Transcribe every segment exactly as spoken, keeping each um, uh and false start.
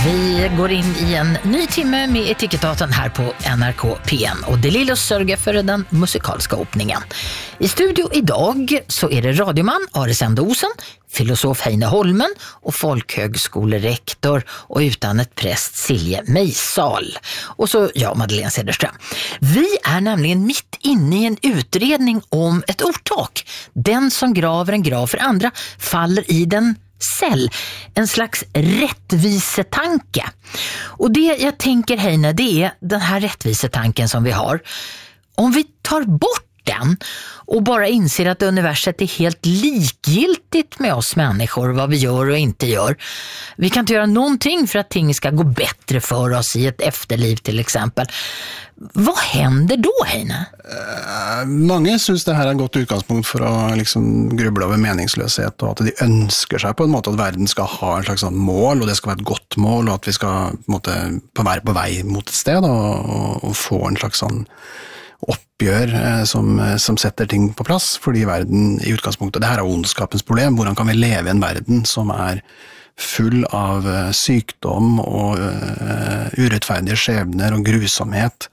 Vi går in i en ny timme med Etikettaten här på N R K P N och det lilla sörger för den musikaliska öppningen. I studio idag så är det radioman Aris Endosen, filosof Heine Holmen och folkhögskolerektor och utan ett präst Silje Meisal. Och så jag, Madeleine Cederström. Vi är nämligen mitt inne i en utredning om ett ordtak. Den som graver en grav för andra faller i den cell. En slags rättvisetanke. Och det jag tänker, Heine, det är den här rättvisetanken som vi har. Om vi tar bort den och bara inser att universet är helt likgiltigt med oss människor, vad vi gör och inte gör. Vi kan inte göra någonting för att ting ska gå bättre för oss i ett efterliv till exempel. Vad händer då, Heine? Uh, mange synes det her er et godt utgangspunkt for å liksom gruble over meningsløshet, og at de ønsker seg på en måte at verden skal ha en slags sånn mål, og det skal være et godt mål, og at vi skal på en måte være på vei mot et sted, og, og, og få en slags sånn oppgjør eh, som, som setter ting på plass, fordi verden i utgangspunktet, det her er ondskapens problem, hvordan kan vi leve i en verden som er full av uh, sykdom og uh, urettferdige skjebner og grusomhet,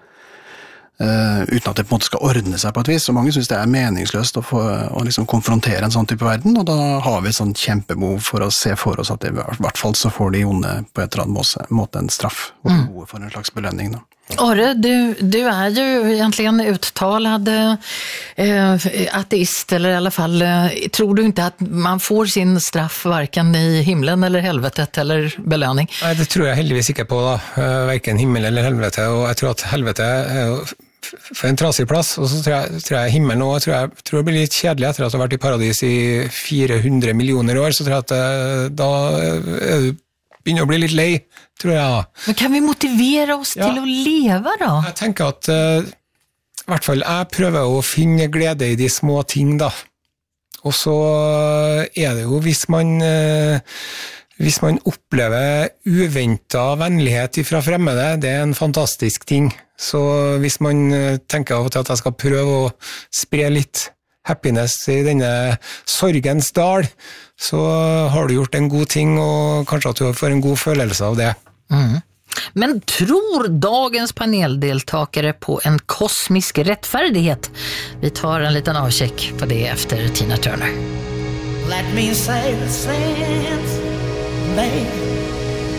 Uh, uten at det på en måte skal ordne seg på et vis, så mange synes det er meningsløst å, få, å liksom konfrontere en sånn type verden, og da har vi et sånn kjempebehov for å se for oss at det, i hvert fall så får de onde på et eller annet måte en straff, og mm. behovet for en slags belønning da. Are, du, du är ju egentligen uttalad eh, ateist, eller i alla fall eh, tror du inte att man får sin straff varken i himlen eller helvetet eller belöning? Nej, det tror jag heldigvis ikke på da, varken himmel eller helvete, og jeg tror at helvete er for en trasig plass, og så tror jeg, tror jeg himmelen også, tror jeg, tror det blir litt kjedelig etter at du har vært i paradis i fire hundre millioner år, så tror jeg at da er du begynner å bli litt lei, tror jeg. Men kan vi motivere oss ja. til å leve da? Jeg tenker at, uh, i hvert fall, jeg prøver å finne glede i de små ting da. Og så er det jo, hvis man, uh, hvis man opplever uventet vennlighet fra fremmede, det er en fantastisk ting. Så hvis man uh, tenker av og til at jeg skal prøve å spre litt happiness i denne sorgens dal, så har du gjort en god ting, og kanskje at du får en god følelse av det. Mm. Men tror dagens paneldeltakare på en kosmisk rättfärdighet? Vi tar en liten avcheck på det efter Tina Turner. Let me say the sense, baby.